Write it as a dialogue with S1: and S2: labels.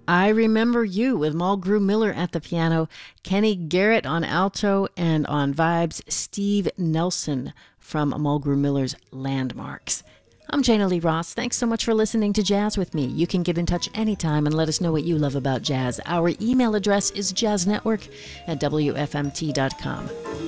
S1: I Remember You with Mulgrew Miller at the piano, Kenny Garrett on alto, and on vibes, Steve Nelson from Mulgrew Miller's Landmarks. I'm Jana Lee Ross. Thanks so much for listening to Jazz with me. You can get in touch anytime and let us know what you love about jazz. Our email address is jazznetwork@wfmt.com.